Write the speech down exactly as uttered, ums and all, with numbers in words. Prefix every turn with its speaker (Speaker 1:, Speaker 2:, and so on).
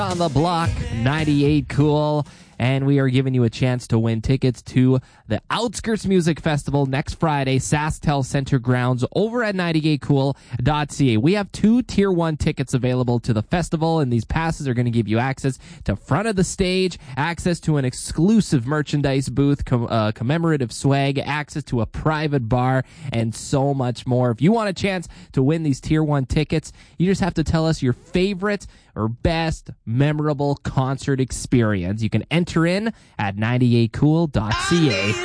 Speaker 1: On the block, ninety-eight Cool, and we are giving you a chance to win tickets to the Outskirts Music Festival next Friday, SaskTel Center Grounds, over at ninety-eight cool dot c a. We have two Tier one tickets available to the festival, and these passes are going to give you access to front of the stage, access to an exclusive merchandise booth, com- uh, commemorative swag, access to a private bar, and so much more. If you want a chance to win these Tier one tickets, you just have to tell us your favorite or best memorable concert experience. You can enter in at ninety-eight cool dot c a.